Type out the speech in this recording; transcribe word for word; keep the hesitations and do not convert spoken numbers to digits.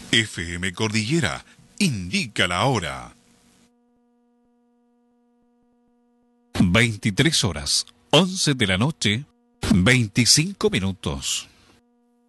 F M Cordillera indica la hora. veintitrés horas, once de la noche, veinticinco minutos.